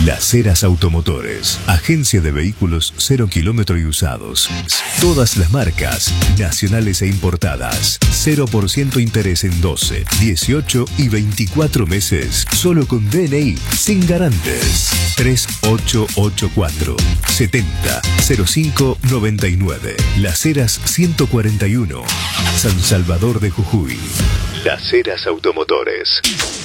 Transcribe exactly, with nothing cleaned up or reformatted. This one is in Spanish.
Las Heras Automotores, agencia de vehículos cero kilómetro y usados. Todas las marcas, nacionales e importadas. cero por ciento interés en doce, dieciocho y veinticuatro meses. Solo con D N I, sin garantes. tres ocho ocho cuatro, setenta, cero cinco noventa y nueve. Las Heras ciento cuarenta y uno. San Salvador de Jujuy. Las Heras Automotores.